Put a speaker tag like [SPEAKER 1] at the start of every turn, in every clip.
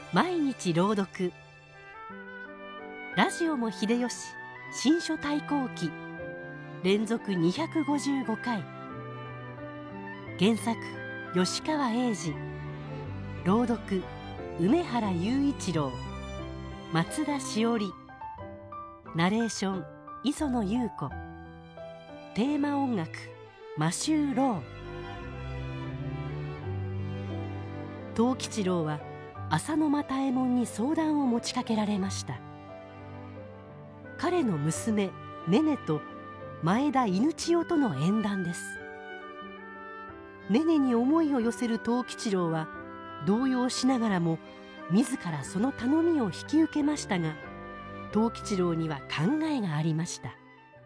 [SPEAKER 1] 毎日朗読。ラジオも秀吉新書対抗記連続255回。原作吉川英治、朗読梅原雄一郎、松田しおり、ナレーション磯野優子、テーマ音楽マシュー・ロー。藤吉郎は浅野又右衛門に相談を持ちかけられました。彼の娘ねねと前田犬千代との縁談です。ねねに思いを寄せる藤吉郎は動揺しながらも自らその頼みを引き受けましたが、藤吉郎には考えがありました。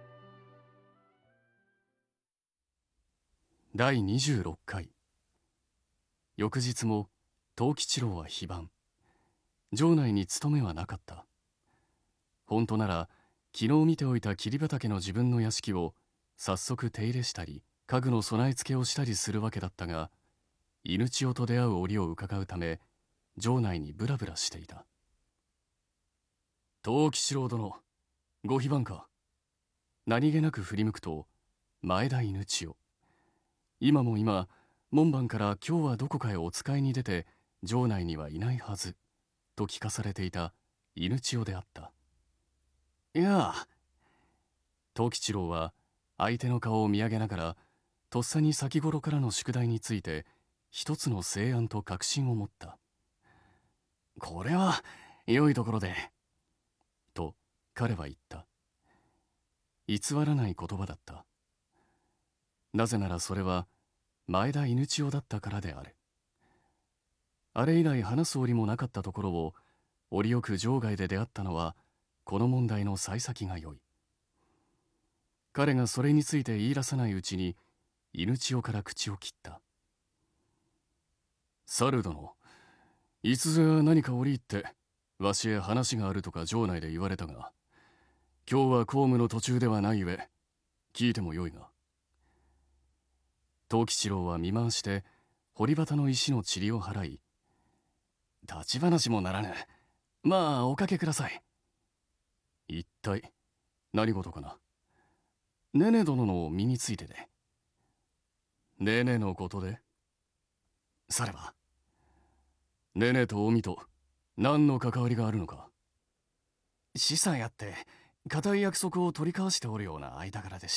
[SPEAKER 2] 第26回。翌日も藤吉郎は非番。城内に勤めはなかった。本当なら昨日見ておいた桐畑の自分の屋敷を早速手入れしたり家具の備え付けをしたりするわけだったが、犬千代と出会う折を伺うため城内にブラブラしていた。藤吉郎殿、ご非番か。何気なく振り向くと前田犬千代。今門番から今日はどこかへお使いに出て城内にはいないはずと聞かされていた犬千代であった。いや。藤吉郎は相手の顔を見上げながらとっさに先頃からの宿題について一つの成案と確信を持った。これは良いところで。と彼は言った。偽らない言葉だった。なぜならそれは前田犬千代だったからである。あれ以来話す折もなかったところを折よく城外で出会ったのはこの問題の幸先が良い。彼がそれについて言い出さないうちに犬千代から口を切った。猿殿、いつぞや何か折り入ってわしへ話があるとか城内で言われたが、今日は公務の途中ではないゆえ聞いてもよいが。藤吉郎は見回して堀端の石の塵を払い、立ち話もならぬ。まあおかけください。一体何事かな。ねね殿の身についてで。ねねのことで。さればねねと近江と何の関わりがあるのか。子さえあって固い約束を取り交わしておるような間柄でして。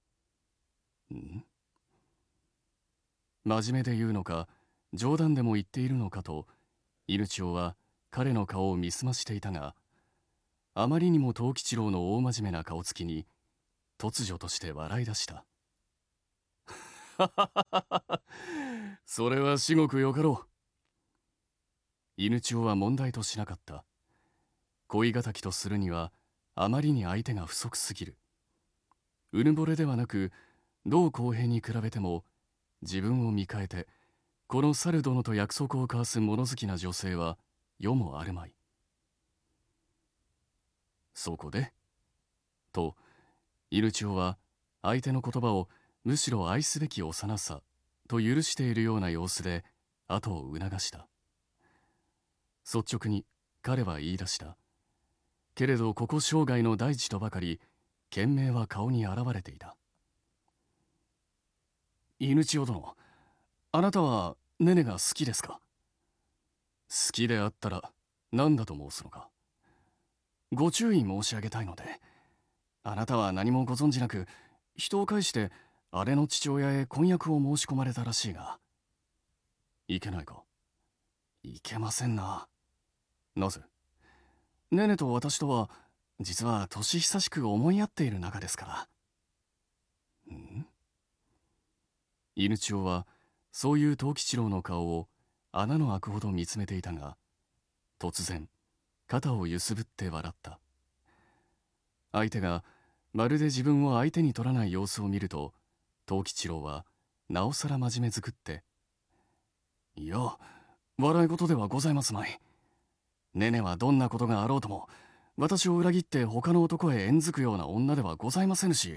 [SPEAKER 2] 真面目で言うのか冗談でも言っているのかと犬千代は彼の顔を見すましていたが、あまりにも藤吉郎の大真面目な顔つきに突如として笑い出した。それは至極よかろう。犬千代は問題としなかった。恋敵とするにはあまりに相手が不足すぎる。うぬぼれではなく同公平に比べても自分を見替えてこの猿殿と約束を交わす物好きな女性は世もあるまい。そこでと犬千代は相手の言葉をむしろ愛すべき幼さと許しているような様子で後を促した。率直に彼は言い出した。けれどここ生涯の大地とばかり賢明は顔に現れていた。犬千代殿、あなたはねねが好きですか。好きであったら何だと申すのか。ご注意申し上げたいので、あなたは何もご存じなく人を介して姉の父親へ婚約を申し込まれたらしいが。いけないか。いけませんな。なぜ。ねねと私とは実は年久しく思い合っている仲ですから。犬千代はそういう藤吉郎の顔を穴の開くほど見つめていたが、突然肩をゆすぶって笑った。相手がまるで自分を相手に取らない様子を見ると藤吉郎はなおさら真面目づくって、いや笑い事ではございますまい。ねねはどんなことがあろうとも私を裏切って他の男へ縁づくような女ではございませぬし。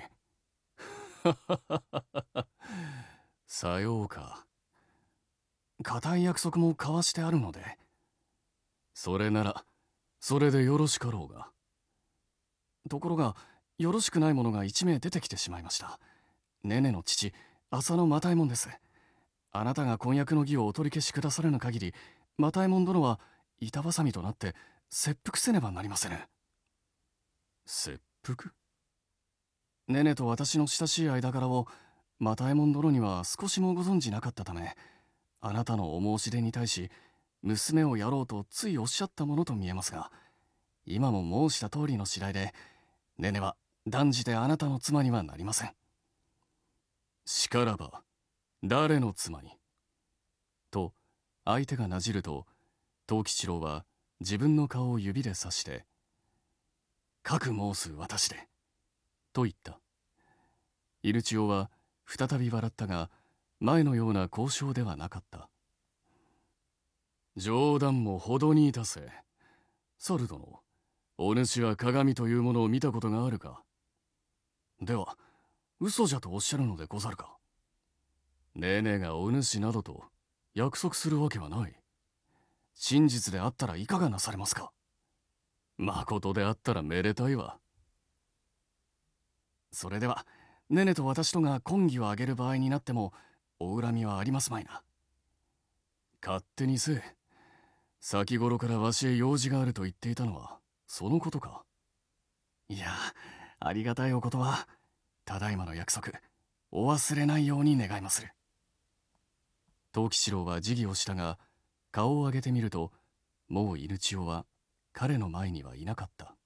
[SPEAKER 2] さようか。固い約束も交わしてあるので。 それならそれでよろしかろうが。ところがよろしくない者が1名出てきてしまいました。ネネの父浅野又右衛門です。あなたが婚約の儀をお取り消しくださらぬ限り、又右衛門殿は板挟みとなって切腹せねばなりませぬ。切腹？ネネと私の親しい間柄を又右衛門殿には少しもご存じなかったため、あなたのお申し出に対し娘をやろうとついおっしゃったものと見えますが、今も申した通りの次第で、ネネは断じてあなたの妻にはなりません。しからば誰の妻に？と相手がなじると、藤吉郎は自分の顔を指で指して「かく申す私で」と言った。イルチオは再び笑ったが、前のような交渉ではなかった。冗談も程にいたせ。猿殿、お主は鏡というものを見たことがあるか？では嘘じゃとおっしゃるのでござるか？ネネがお主などと約束するわけはない。真実であったらいかがなされますか？まことであったらめでたいわ。それではネネと私とが婚儀を挙げる場合になってもお恨みはありますまいな。勝手にせえ。先頃からわしへ用事があると言っていたのはそのことか？いや、ありがたいお言葉。ただいまの約束お忘れないように願いまする。藤吉郎は辞儀をしたが、顔を上げてみるともう犬千代は彼の前にはいなかった。